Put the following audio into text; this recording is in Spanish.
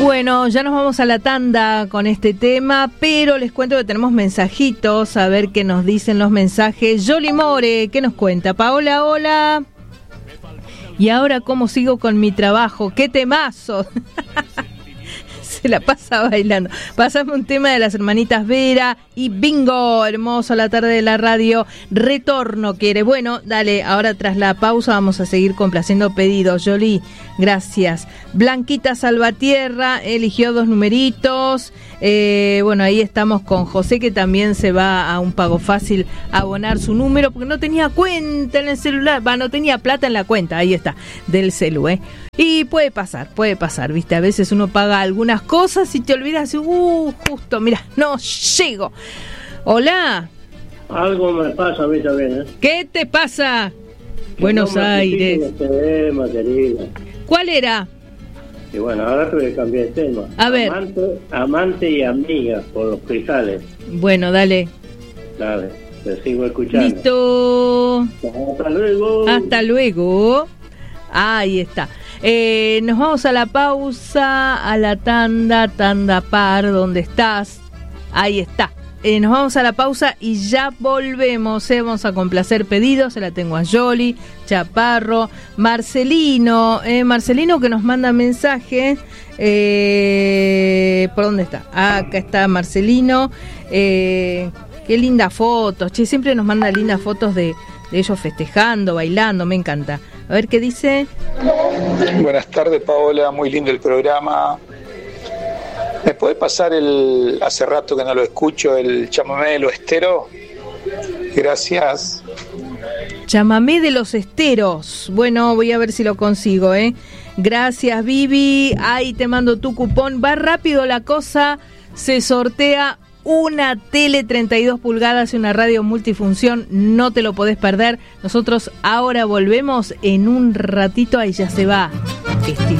Bueno, ya nos vamos a la tanda con este tema, pero les cuento que tenemos mensajitos, a ver qué nos dicen los mensajes. Yoli More, ¿qué nos cuenta? Paola, hola. Y ahora, ¿cómo sigo con mi trabajo? ¡Qué temazo! Se la pasa bailando. Pasame un tema de las hermanitas Vera y bingo, hermoso, la tarde de la radio. Retorno quiere. Bueno, dale, ahora tras la pausa vamos a seguir complaciendo pedidos. Yoli, gracias. Blanquita Salvatierra eligió 2 numeritos. Bueno, ahí estamos con José, que también se va a un pago fácil a abonar su número porque no tenía cuenta en el celular. No tenía plata en la cuenta, ahí está, del celu, Y puede pasar, ¿viste? A veces uno paga algunas cosas y te olvidas, justo, mira, no llego. Hola. Algo me pasa a mí también, ¿Qué te pasa? Buenos Aires. Tema, querida. ¿Cuál era? Y bueno, ahora te voy a cambiar el tema. A ver. Amante y amiga por los cristales. Bueno, dale. Dale, te sigo escuchando. Listo. Hasta luego. Hasta luego. Ahí está. Nos vamos a la pausa, a la tanda par, ¿dónde estás? Ahí está. Nos vamos a la pausa y ya volvemos. Vamos a complacer pedidos. Se la tengo a Yoli, Chaparro, Marcelino. Marcelino que nos manda mensaje. ¿Por dónde está? Acá está Marcelino. Qué lindas fotos. Che, siempre nos manda lindas fotos de ellos festejando, bailando. Me encanta. A ver qué dice. Buenas tardes, Paola, muy lindo el programa. ¿Me puede pasar hace rato que no lo escucho, el chamamé de los esteros? Gracias. Chamamé de los esteros. Bueno, voy a ver si lo consigo, Gracias, Vivi. Ahí te mando tu cupón. Va rápido la cosa. Se sortea una tele 32 pulgadas y una radio multifunción. No te lo podés perder. Nosotros ahora volvemos en un ratito. Ahí ya se va.